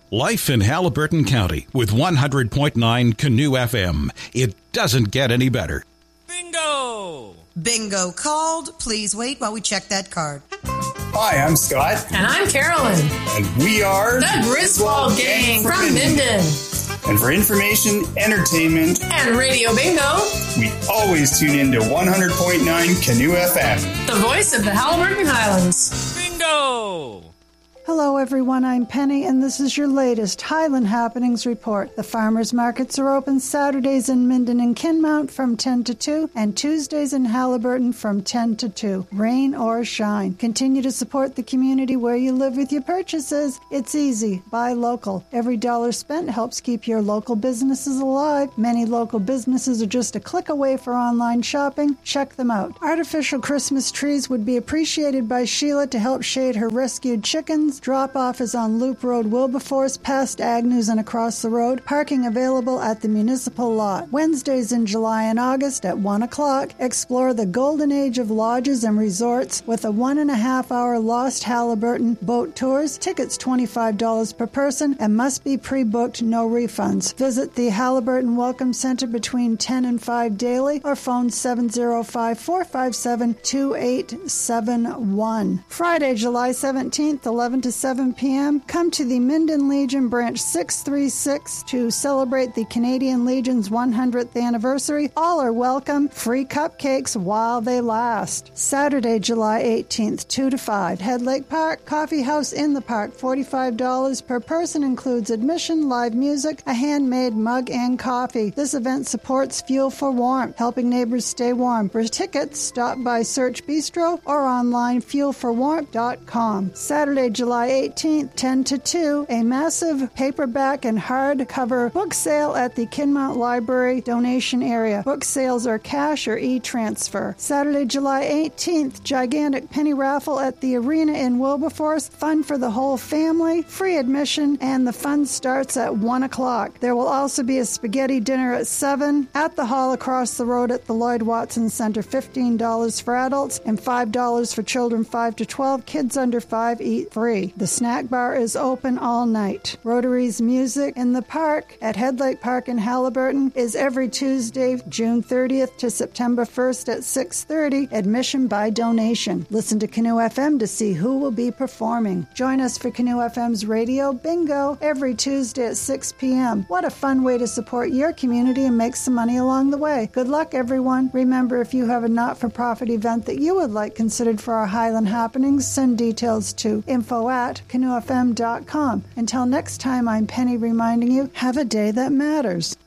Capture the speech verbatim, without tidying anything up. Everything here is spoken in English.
Life in Haliburton County with one hundred point nine Canoe F M. It doesn't get any better. Bingo! Bingo called. Please wait while we check that card. Hi, I'm Scott. And I'm Carolyn. And we are the Griswold Gang from Minden. And for information, entertainment, and Radio Bingo, we always tune in to one hundred point nine Canoe F M. The voice of the Haliburton Highlands. Bingo! Hello, everyone. I'm Penny, and this is your latest Highland Happenings report. The farmers markets are open Saturdays in Minden and Kinmount from ten to two, and Tuesdays in Haliburton from ten to two, rain or shine. Continue to support the community where you live with your purchases. It's easy. Buy local. Every dollar spent helps keep your local businesses alive. Many local businesses are just a click away for online shopping. Check them out. Artificial Christmas trees would be appreciated by Sheila to help shade her rescued chickens. Drop-off is on Loop Road, Wilberforce, past Agnews and across the road. Parking available at the municipal lot. Wednesdays in July and August at one o'clock. Explore the golden age of lodges and resorts with a one and a half hour Lost Haliburton boat tours. Tickets twenty-five dollars per person and must be pre-booked, no refunds. Visit the Haliburton Welcome Center between ten and five daily or phone seven oh five, four five seven, two eight seven one. Friday, July seventeenth, eleven to seven p.m. Come to the Minden Legion Branch six three six to celebrate the Canadian Legion's one hundredth anniversary. All are welcome. Free cupcakes while they last. Saturday, July eighteenth, two to five. Head Lake Park, Coffee House in the Park, forty-five dollars per person, includes admission, live music, a handmade mug, and coffee. This event supports Fuel for Warmth, helping neighbors stay warm. For tickets, stop by Search Bistro or online fuel for warmth dot com. Saturday, July eighteenth, ten to two, a massive paperback and hardcover book sale at the Kinmount Library donation area. Book sales are cash or e-transfer. Saturday, July eighteenth, gigantic penny raffle at the arena in Wilberforce. Fun for the whole family, free admission, and the fun starts at one o'clock. There will also be a spaghetti dinner at seven at the hall across the road at the Lloyd Watson Center. fifteen dollars for adults and five dollars for children five to twelve. Kids under five eat free. The snack bar is open all night. Rotary's Music in the Park at Head Lake Park in Haliburton is every Tuesday, June thirtieth to September first at six thirty. Admission by donation. Listen to Canoe F M to see who will be performing. Join us for Canoe F M's Radio Bingo every Tuesday at six p.m. What a fun way to support your community and make some money along the way. Good luck, everyone. Remember, if you have a not-for-profit event that you would like considered for our Highland Happenings, send details to info at canoe f m dot com. Until next time, I'm Penny reminding you, have a day that matters.